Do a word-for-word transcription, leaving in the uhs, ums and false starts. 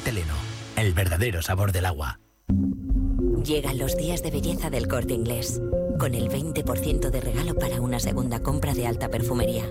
Teleno, el verdadero sabor del agua. Llegan los días de belleza del Corte Inglés, con el veinte por ciento de regalo para una segunda compra de alta perfumería.